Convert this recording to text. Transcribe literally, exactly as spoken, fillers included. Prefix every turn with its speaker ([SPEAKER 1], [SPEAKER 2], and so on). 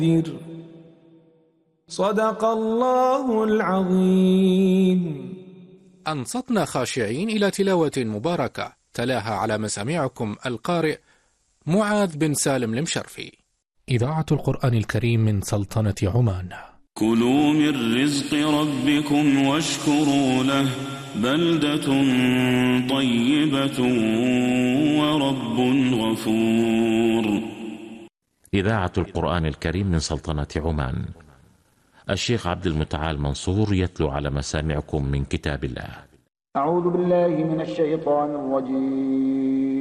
[SPEAKER 1] صدق الله العظيم.
[SPEAKER 2] أنصتنا خاشعين إلى تلاوة مباركة تلاها على مسامعكم القارئ معاذ بن سالم المشرفي. إذاعة القرآن الكريم من سلطنة عمان.
[SPEAKER 3] كلوا من رزق ربكم واشكروا له بلدة طيبة ورب غفور.
[SPEAKER 4] إذاعة القرآن الكريم من سلطنة عمان. الشيخ عبد المتعال منصور يتلو على مسامعكم من كتاب الله.
[SPEAKER 5] أعوذ بالله من الشيطان الرجيم.